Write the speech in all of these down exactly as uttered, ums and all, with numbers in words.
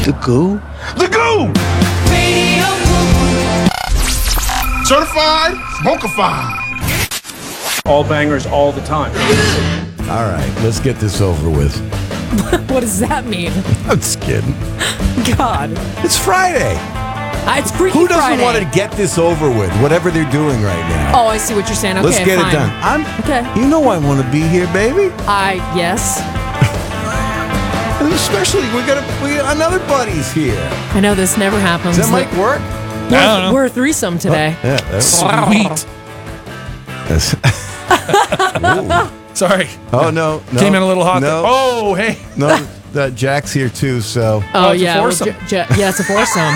The Goo? The Goo! Radio Goo. Certified, smokified. All bangers all the time. All right, let's get this over with. What does that mean? I'm just kidding. God. It's Friday. Uh, it's Freaky Who doesn't Friday. want to get this over with, whatever they're doing right now? Oh, I see what you're saying. Okay, Let's get fine. it done. I'm, Okay. You know I want to be here, baby. I, yes. And especially, we got, a, we got another buddy's here. I know this never happens. Does that mic work? We're, I don't know. we're a threesome today. Yeah, that's Sweet. Ooh. Sorry. Oh, no, no. Came in a little hot. No, there. Oh, hey. no, that Jack's here too, so. Oh, Oh, it's a yeah. we're foursome. j- j- yeah, it's a foursome.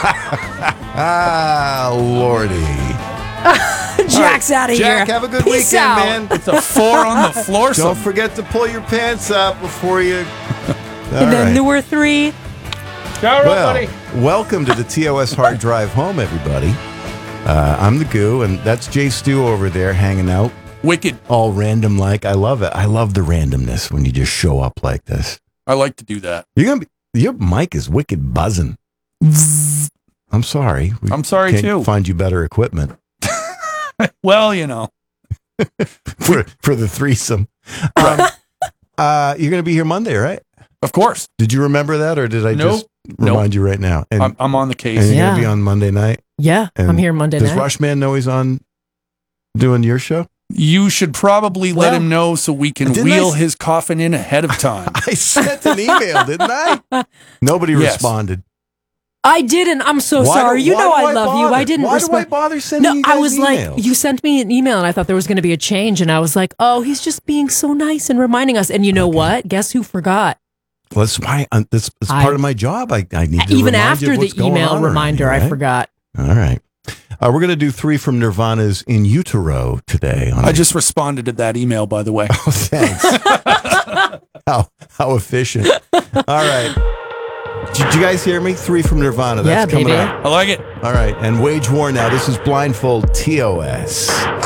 Ah, Lordy. Jack's out of here. Jack, have a good Peace weekend, out. man. It's a four on the floor. Don't Some. forget to pull your pants up before you. All And then right. there were three. All right, Well, buddy. welcome to the T O S Hard Drive Home, everybody. Uh, I'm the Goo, and that's Jay Stu over there hanging out, Wicked. all random like. I love it. I love the randomness when you just show up like this. I like to do that. You're gonna be, your mic is wicked buzzing. I'm sorry. We I'm sorry, can't too. Find you better equipment Well, you know. for for the threesome. Um, uh, you're gonna be here Monday, right? Of course. Did you remember that, or did I Nope. just remind you right now? And, I'm, I'm on the and case. you're Yeah. gonna be on Monday night. Yeah, And I'm here Monday Does night. Rushman know he's on doing your show? You should probably let Well, him know so we can didn't wheel I s- his coffin in ahead of time. I sent an email, didn't I? Nobody Yes. responded. I didn't. I'm so Why sorry. do- You why know do I love bother? you. I didn't Why respond. do I bother sending No, you I guys was emails? like, you sent me an email and I thought there was going to be a change. And I was like, oh, he's just being so nice and reminding us. And you know what? Guess who forgot? Well, that's why uh, this is I- part of my job. I, I need to Even remind after you the what's going email on around reminder, here, I right? forgot. All right. Uh, we're going to do three from Nirvana's In Utero today. On I a- just responded to that email, by the way. Oh, thanks. how, how efficient. All right. Did you guys hear me? Three from Nirvana. That's Yeah, coming baby. up. I like it. All right. And wage war now. This is Blindfold T O S.